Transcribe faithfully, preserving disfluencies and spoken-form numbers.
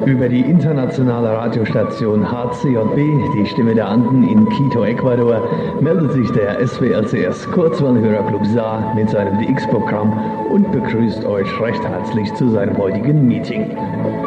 Über die internationale Radiostation H C J B, die Stimme der Anden in Quito, Ecuador, meldet sich der S W R C S Kurzwellenhörerclub Saar mit seinem D X-Programm und begrüßt euch recht herzlich zu seinem heutigen Meeting.